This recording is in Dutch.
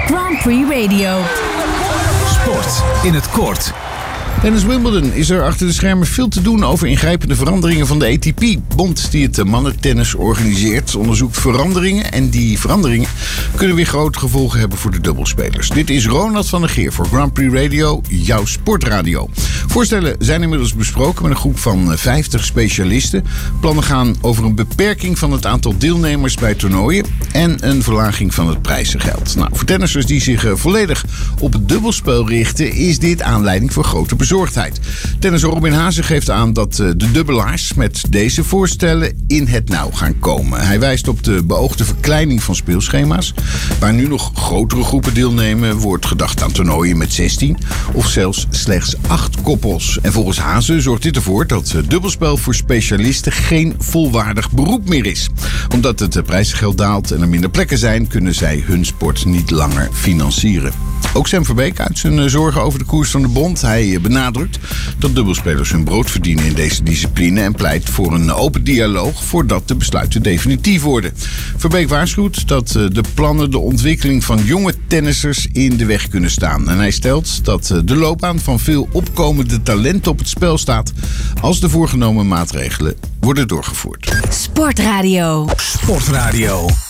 Grand Prix Radio. Sport in het kort. Tijdens Wimbledon is er achter de schermen veel te doen over ingrijpende veranderingen van de ATP-bond die het mannentennis organiseert. Onderzoekt veranderingen en die veranderingen kunnen weer grote gevolgen hebben voor de dubbelspelers. Dit is Ronald van der Geer voor Grand Prix Radio, jouw sportradio. Voorstellen zijn inmiddels besproken met een groep van 50 specialisten. Plannen gaan over een beperking van het aantal deelnemers bij toernooien en een verlaging van het prijzengeld. Nou, voor tennissers die zich volledig op het dubbelspel richten, is dit aanleiding voor grote bezorgdheid. Tennisser Robin Haase geeft aan dat de dubbelaars met deze voorstellen in het nauw gaan komen. Hij wijst op de beoogde verkleining van speelschema's. Waar nu nog grotere groepen deelnemen, wordt gedacht aan toernooien met 16 of zelfs slechts 8 koppels. En volgens Haase zorgt dit ervoor dat dubbelspel voor specialisten geen volwaardig beroep meer is. Omdat het prijzengeld daalt en er minder plekken zijn, kunnen zij hun sport niet langer financieren. Ook Sam Verbeek uit zijn zorgen over de koers van de bond. Hij benadrukt dat dubbelspelers hun brood verdienen in deze discipline en pleit voor een open dialoog voordat de besluiten definitief worden. Verbeek waarschuwt dat de plannen de ontwikkeling van jonge tennissers in de weg kunnen staan. En hij stelt dat de loopbaan van veel opkomende talenten op het spel staat als de voorgenomen maatregelen worden doorgevoerd. Sportradio. Sportradio.